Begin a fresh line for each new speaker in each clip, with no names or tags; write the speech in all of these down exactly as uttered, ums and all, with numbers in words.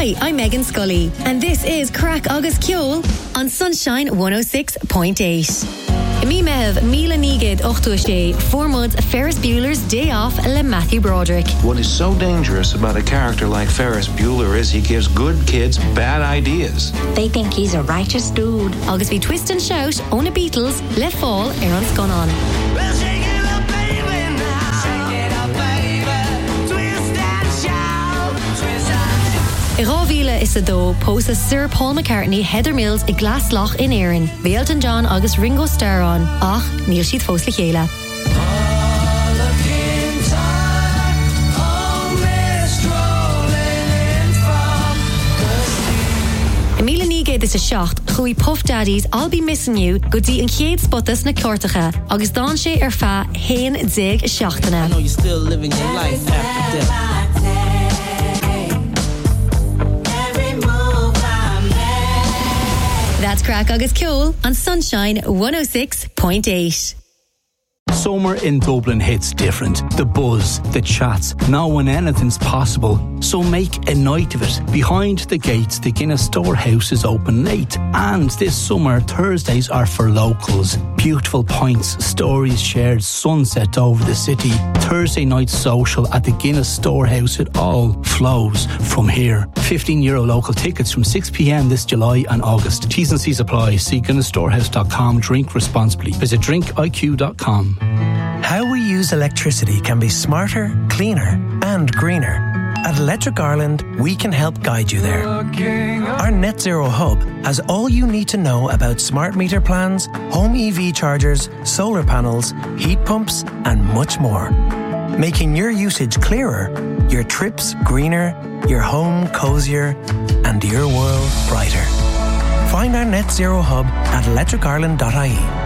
Hi, I'm Megan Scully, and this is Crack Agus Ceol on Sunshine one oh six point eight. Mi mev Mila Nigid Ochtuashday, four months Ferris Bueller's Day Off le Matthew Broderick.
What is so dangerous about a character like Ferris Bueller is he gives good kids bad ideas.
They think he's a righteous dude.
August we twist and shout, own a Beatles, let fall, Aaron's gone on.
Well, shake it up, baby, now. Shake it up, baby. Twist and shout. Twist and shout.
Rávíle is a dó posa Sir Paul McCartney Heather Mills i Glasloch in Éireann. Bhí Elton John agus Ringo Starr on, ach níl siad fós le chéile. Mila Nigid is a seacht, chuí Puff Daddies I'll Be Missing You, go dtí an chéad spotas na Cortacha, agus dáin sé ar fa hain dig seachtainna.
I know you're still living your life after death.
That's Crack Agus Ceol on Sunshine one oh six point eight.
Summer in Dublin hits different. The buzz, the chats, now when anything's possible. So make a night of it. Behind the gates, the Guinness Storehouse is open late. And this summer, Thursdays are for locals. Beautiful pints, stories shared, sunset over the city. Thursday night social at the Guinness Storehouse. It all flows from here. fifteen euro local tickets from six p.m. this July and August. T's and C's apply. See guinness storehouse dot com. Drink responsibly. Visit drink I Q dot com.
How we use electricity can be smarter, cleaner, and greener. At Electric Ireland, we can help guide you there. Our Net Zero Hub has all you need to know about smart meter plans, home E V chargers, solar panels, heat pumps, and much more. Making your usage clearer, your trips greener, your home cozier, and your world brighter. Find our Net Zero Hub at electric ireland dot I E.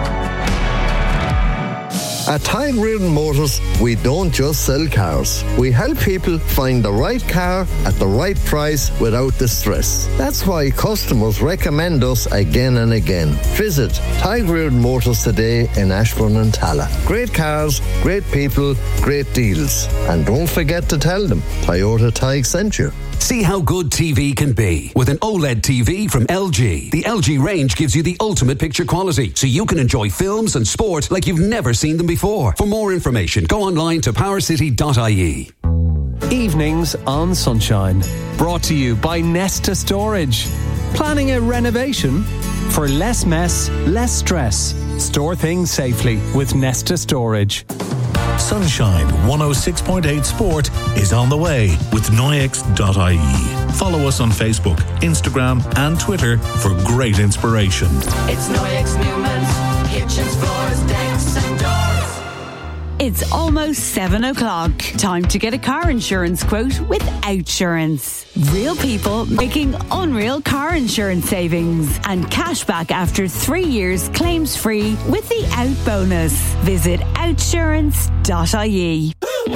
At Tide Reardon Motors, we don't just sell cars. We help people find the right car at the right price without the stress. That's why customers recommend us again and again. Visit Tide Reardon Motors today in Ashbourne and Tala. Great cars, great people, great deals. And don't forget to tell them Toyota Tige sent you.
See how good T V can be with an OLED T V from L G. The L G range gives you the ultimate picture quality, so you can enjoy films and sport like you've never seen them before. For more information, go online to power city dot I E.
Evenings on Sunshine. Brought to you by Nesta Storage. Planning a renovation? For less mess, less stress. Store things safely with Nesta Storage.
Sunshine one oh six point eight Sport is on the way with Noyex dot I E. Follow us on Facebook, Instagram and Twitter for great inspiration.
It's Noyex Newman's kitchens, floors, decks and doors.
It's almost seven o'clock. Time to get a car insurance quote with Outsurance. Real people making unreal car insurance savings and cash back after three years claims free with the Out bonus. Visit outsurance dot I E.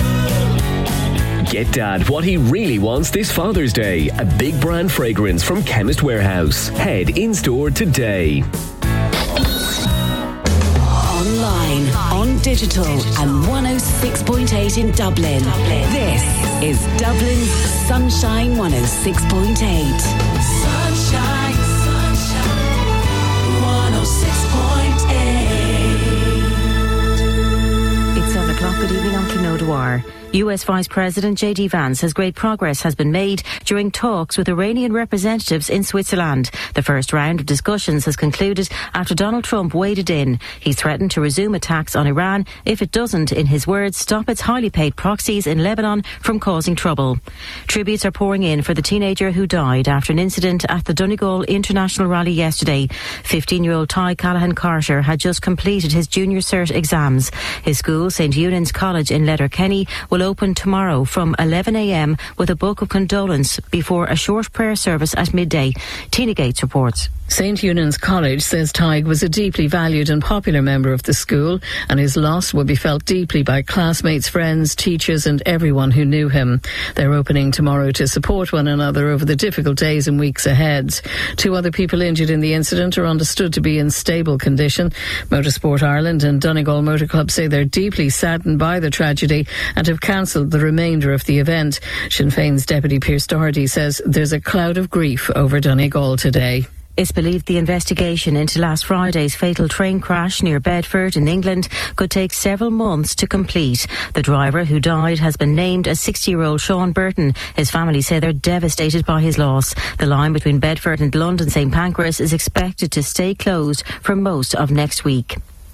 Get Dad what he really wants this Father's Day. A big brand fragrance from Chemist Warehouse. Head in store today.
Online, on digital, and one oh six point eight in Dublin. Dublin. This is Dublin's Sunshine one oh six point eight.
Sunshine, sunshine, one oh six point eight.
It's seven o'clock. Good evening, I'm Clonode Dwyer. U S Vice President J D Vance says great progress has been made during talks with Iranian representatives in Switzerland. The first round of discussions has concluded after Donald Trump waded in. He's threatened to resume attacks on Iran if it doesn't, in his words, stop its highly paid proxies in Lebanon from causing trouble. Tributes are pouring in for the teenager who died after an incident at the Donegal International Rally yesterday. fifteen-year-old Ty Callahan Carter had just completed his junior cert exams. His school, Saint Eunan's College in Letterkenny, will open tomorrow from eleven a.m. with a book of condolence before a short prayer service at midday. Tina Gates reports.
Saint Eunan's College says Tig was a deeply valued and popular member of the school, and his loss will be felt deeply by classmates, friends, teachers and everyone who knew him. They're opening tomorrow to support one another over the difficult days and weeks ahead. Two other people injured in the incident are understood to be in stable condition. Motorsport Ireland and Donegal Motor Club say they're deeply saddened by the tragedy and have cancelled the remainder of the event. Sinn Féin's Deputy Pearse Doherty says there's a cloud of grief over Donegal today.
It's believed the investigation into last Friday's fatal train crash near Bedford in England could take several months to complete. The driver who died has been named as sixty-year-old Sean Burton. His family say they're devastated by his loss. The line between Bedford and London St Pancras is expected to stay closed for most of next week.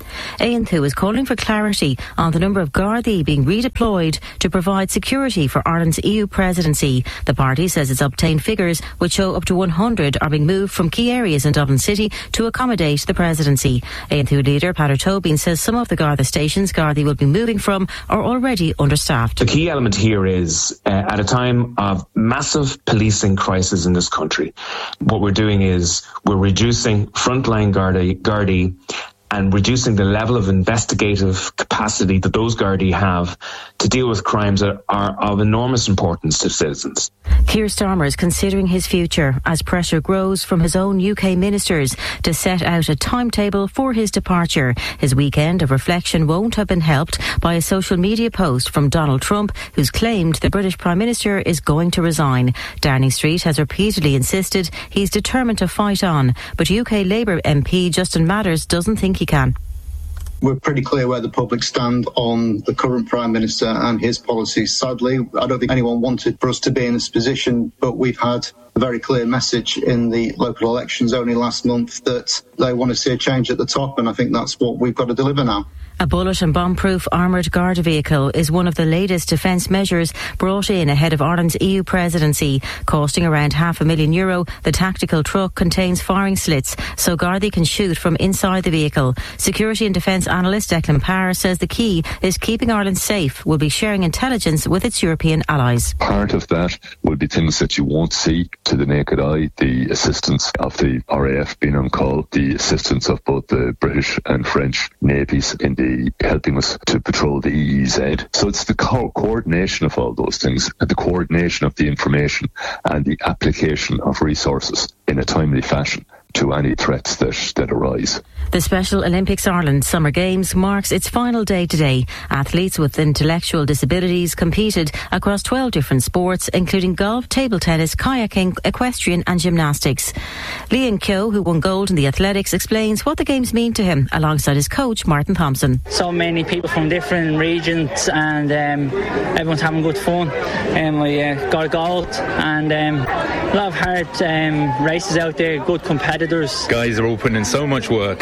A N T U is calling for clarity on the number of Gardaí being redeployed to provide security for Ireland's E U presidency. The party says its obtained figures would show up to one hundred are being moved from key areas in Dublin City to accommodate the presidency. A N T U leader Peadar Tobin says some of the Garda stations Gardaí will be moving from are already understaffed.
The key element here is, uh, at a time of massive policing crisis in this country, what we're doing is we're reducing frontline Gardaí, Gardaí and reducing the level of investigative capacity that those Gardaí have to deal with crimes that are of enormous importance to citizens.
Keir Starmer is considering his future as pressure grows from his own U K ministers to set out a timetable for his departure. His weekend of reflection won't have been helped by a social media post from Donald Trump, who's claimed the British Prime Minister is going to resign. Downing Street has repeatedly insisted he's determined to fight on, but U K Labour M P Justin Matters doesn't think he can.
We're pretty clear where the public stand on the current Prime Minister and his policies. Sadly, I don't think anyone wanted for us to be in this position, but we've had a very clear message in the local elections only last month that they want to see a change at the top, and I think that's what we've got to deliver now.
A bullet and bomb-proof armoured Garda vehicle is one of the latest defence measures brought in ahead of Ireland's E U presidency. Costing around half a million euro, the tactical truck contains firing slits so Gardaí can shoot from inside the vehicle. Security and defence analyst Declan Parr says the key is keeping Ireland safe. Will be sharing intelligence with its European allies.
Part of that will be things that you won't see to the naked eye, the assistance of the R A F being on call, the assistance of both the British and French navies in the helping us to patrol the E E Z. So it's the co- coordination of all those things, and the coordination of the information and the application of resources in a timely fashion to any threats that, that arise.
The Special Olympics Ireland Summer Games marks its final day today. Athletes with intellectual disabilities competed across twelve different sports, including golf, table tennis, kayaking, equestrian and gymnastics. Liam Keogh, who won gold in the athletics, explains what the Games mean to him alongside his coach Martin Thompson.
So many people from different regions and um, everyone's having good fun. Um, we uh, got a gold and um, a lot of hard um, races out there, good competitors.
Guys are all putting in so much work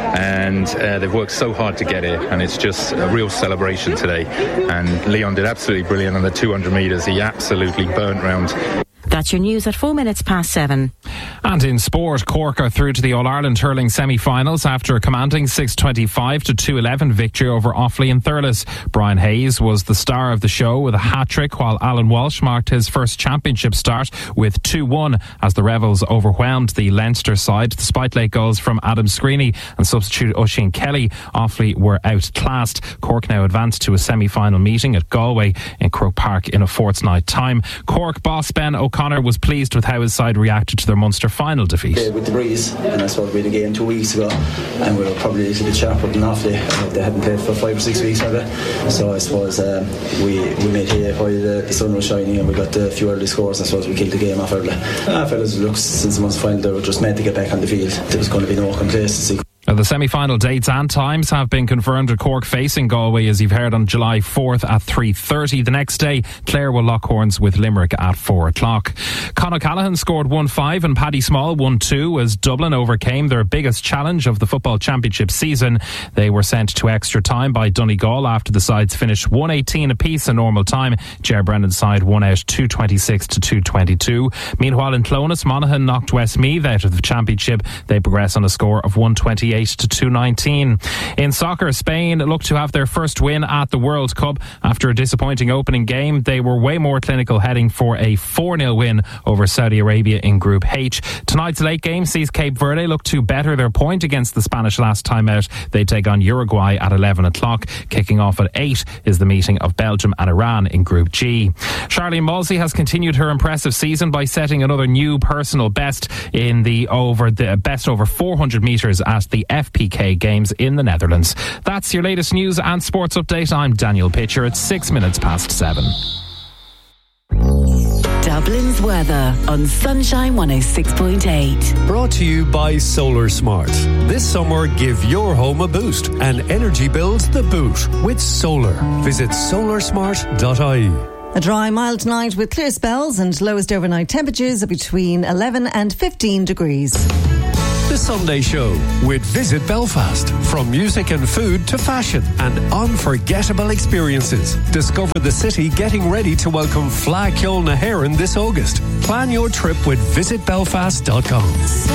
and uh, they've worked so hard to get here, and it's just a real celebration today. And Leon did absolutely brilliant on the two hundred metres. He absolutely burnt round.
That's your news at four minutes past seven.
And in sport, Cork are through to the All-Ireland hurling semi-finals after a commanding six twenty-five to two eleven victory over Offaly and Thurles. Brian Hayes was the star of the show with a hat-trick, while Alan Walsh marked his first championship start with two one as the Rebels overwhelmed the Leinster side. Despite late goals from Adam Screeney and substitute Oisin Kelly, Offaly were outclassed. Cork now advanced to a semi-final meeting at Galway in Croke Park in a fortnight time. Cork boss Ben O'Connor was pleased with how his side reacted to their Munster final defeat.
Yeah, with the breeze, and I suppose we had a game two weeks ago and we were probably a little bit sharper than Offaly. They hadn't played for five or six weeks maybe, so I suppose um, we, we made hay while the, the sun was shining and we got a few early scores. I suppose we killed the game off early. I felt as it looks since the Munster final they were just meant to get back on the field. There was going to be no complacency.
Now, the semi-final dates and times have been confirmed, with Cork facing Galway, as you've heard, on July fourth at three thirty. The next day, Clare will lock horns with Limerick at four o'clock. Con O'Callaghan scored one five and Paddy Small one two as Dublin overcame their biggest challenge of the Football Championship season. They were sent to extra time by Donegal after the sides finished one eighteen apiece in normal time. Ger Brennan's side won out two twenty-six to two twenty-two. Meanwhile, in Clonus, Monaghan knocked Westmeath out of the championship. They progress on a score of one twenty-eight to two nineteen. In soccer, Spain look to have their first win at the World Cup. After a disappointing opening game, they were way more clinical, heading for a four nil win over Saudi Arabia in Group H. Tonight's late game sees Cape Verde look to better their point against the Spanish last time out. They take on Uruguay at eleven o'clock. Kicking off at eight is the meeting of Belgium and Iran in Group G. Charlene Mulsey has continued her impressive season by setting another new personal best in the over the best over four hundred metres at the F P K Games in the Netherlands. That's your latest news and sports update. I'm Daniel Pitcher. It's six minutes past seven.
Dublin's weather on Sunshine one oh six point eight.
Brought to you by Solar Smart. This summer, give your home a boost and energy bills the boot with solar. Visit solar smart dot I E.
A dry, mild night with clear spells and lowest overnight temperatures of between eleven and fifteen degrees.
The Sunday Show with Visit Belfast. From music and food to fashion and unforgettable experiences. Discover the city getting ready to welcome Fleadh Cheoil na hÉireann this August. Plan your trip with visit belfast dot com.